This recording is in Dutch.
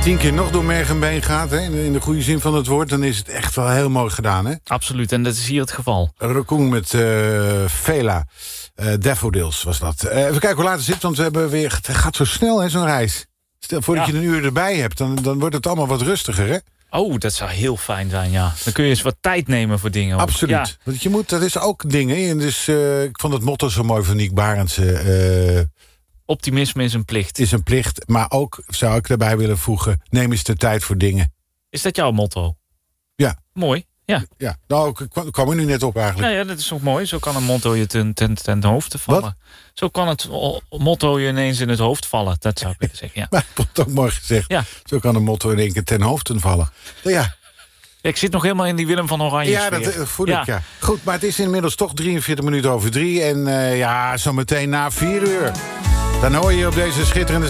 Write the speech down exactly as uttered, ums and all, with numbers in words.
tien keer nog door merg en been gaat, hè, in de goede zin van het woord... dan is het echt wel heel mooi gedaan, hè? Absoluut, en dat is hier het geval. Raccoon met uh, Vela. Uh, Daffodils was dat. Uh, even kijken hoe laat het zit, want we hebben weer... Het gaat zo snel, hè, zo'n reis. Stel, voordat ja. je een uur erbij hebt, dan, dan wordt het allemaal wat rustiger, hè? Oh, dat zou heel fijn zijn, ja. Dan kun je eens wat tijd nemen voor dingen. Absoluut. Ja. Want je moet, dat is ook dingen. En dus, uh, ik vond het motto zo mooi van Niek Barendse. Uh, Optimisme is een plicht. Is een plicht, maar ook, zou ik daarbij willen voegen... neem eens de tijd voor dingen. Is dat jouw motto? Ja. Mooi, ja. ja. Nou, ik kwam, kwam er nu net op eigenlijk. Ja, ja, dat is ook mooi. Zo kan een motto je ten, ten, ten hoofd vallen. Wat? Zo kan het motto je ineens in het hoofd vallen. Dat zou ik willen zeggen, ja. Maar dat is ook mooi gezegd. Ja. Zo kan een motto in één keer ten hoofden vallen. Ja. Ja, ik zit nog helemaal in die Willem van Oranje Ja, dat uh, voel ja. ik, ja. Goed, maar het is inmiddels toch drieënveertig minuten over drie. En uh, ja, zometeen na vier uur... dan hoor je op deze schitterende...